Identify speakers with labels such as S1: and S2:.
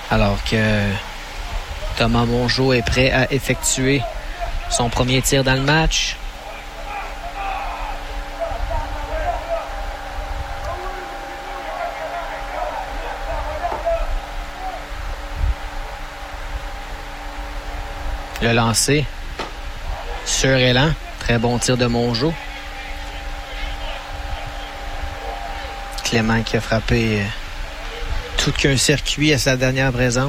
S1: Alors que Thomas Mongeau est prêt à effectuer son premier tir dans le match. Le lancer sur élan. Très bon tir de Mongeau. Clément qui a frappé tout qu'un circuit à sa dernière présence.